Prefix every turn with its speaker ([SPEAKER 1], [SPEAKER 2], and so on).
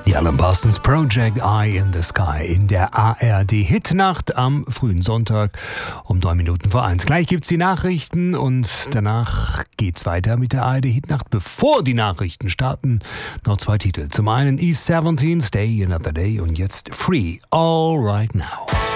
[SPEAKER 1] Die Alan Parsons Project, Eye in the Sky in der ARD Hitnacht am frühen Sonntag um 1:03. Gleich gibt's die Nachrichten und danach geht's weiter mit der ARD Hitnacht. Bevor die Nachrichten starten, noch 2 Titel. Zum einen East 17, Stay Another Day und jetzt Free, All Right Now.